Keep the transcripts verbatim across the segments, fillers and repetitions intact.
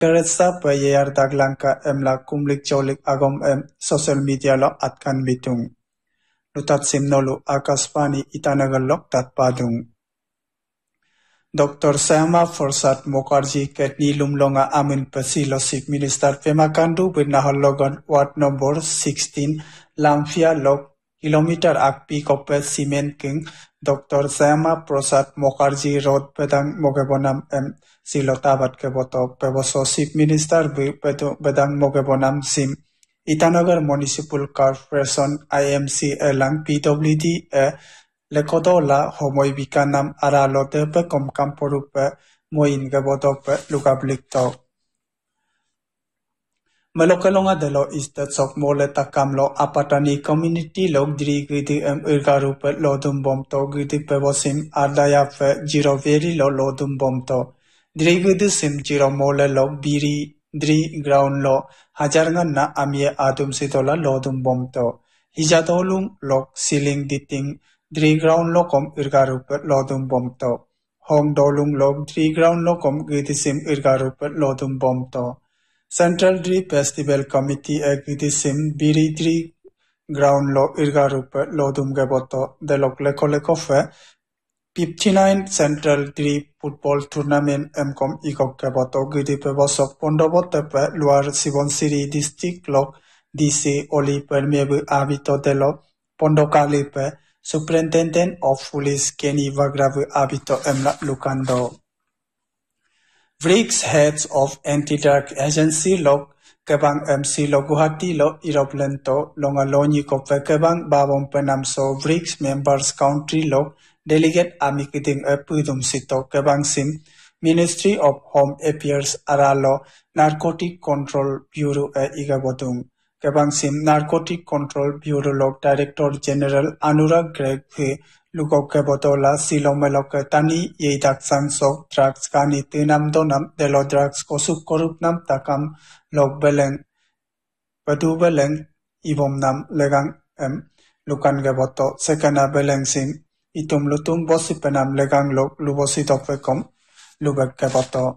Keresa payar daglangka emla kumlik cholik agom em social media lo atkan bitung. Lutat simnolu Akashvani Itanagar lo tat padung. Doctor Syama Prasad Mukherjee Ketni Lumlonga Amin Pasilo Chief Minister Pema Kandu Binahologan Ward number sixteen Lamphia Lok Kilometer Akpi Kopet Cement King Doctor Syama Prasad Mukherjee Road Pedang Mogebonam M Silotabat Keboto Peboso Chief Minister Bedang Mogebonam Sim Itanagar Municipal Corporation I M C Elang P W D e Lekodola Homoy Bikanam Aralote Pe Kom Kamporupe Moin Gebotope Lukablikto Malokalonga de lo istat sok mole takamlo apatani community log diri gidi em irgarupe lodum bomto gidi pebosim ardaya fe jiro veri lo lodum bomto diri gidi sim jiro mole log biri diri ground lo hajarngan na amye adum sitola lodum bomto hijatolum log ceiling diting diri ground lo kom irgarupe lodum bomto hong dolum log diri ground lo kom gidi sim irgarupe lodum bomto Central Dri Festival Committee Egidisim Biri Dri Ground Lo Irgarupe Lodum Geboto de Lokleko Lekofe fifty-nine Central Dri Football Tournament Mcom Igok Geboto Gidi Pebosok Pondobotepe Luar Sibonsiri District Lok D C Oli Permebu Abito de Lo Pondokalipe Superintendent of Police Kenny Vagravu Abito Emla Lukando V R I C S Heads of Anti-Drug Agency Lok Kebang M C Lo Guwahati Lo Iroplento Longaloni Kope Kebang Babong Penamso V R I C S Members Country Lok Delegate Amikiding Epudum Sito Kebang Sim Ministry of Home Affairs Aralo Narcotic Control Bureau e Igabodung Kebang Sim Narcotic Control Bureau Lok Director General Anurag Greg P. Lukok Kebotola Silomeloke Tani Yedak Sangsok Drugs Kani Tinam Donam Delo Drugs Kosuk Korupnam Takam Lok Beleng Padu Beleng Ibom Nam Legang M Lukan Geboto Sekana Beleng Sim Itum Lutum Bosipenam Legang Lok Lubosito Fekom Lubek Geboto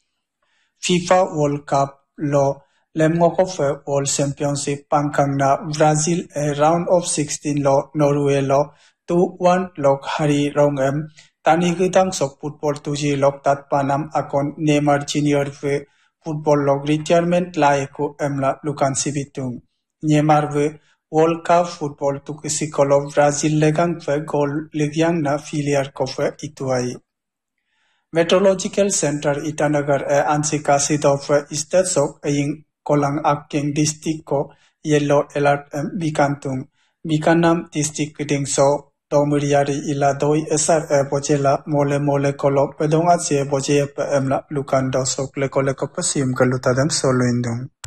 FIFA World Cup Lo Lemgokofe World Championship Pangkang na Brazil a round of sixteen lo Norway lo two one lok hari rongem tani gitang sok football tuji lok tat panam akon Neymar Junior ve football lok retirement laeko emla lukan sibitung Neymar ve World Cup football tu kisikolo Brazil legang ve gol ligyang na filiar kofe ituai Meteorological Center Itanagar e ansika sidofe istet sok aying kolang aking district ko yellow alert em bikantung bikanam district kiting so Tomuriari ila doi esar e bojela mole mole kolo pedong atse boje pe emla lukando sok leko leko pasim kalutadem solo indung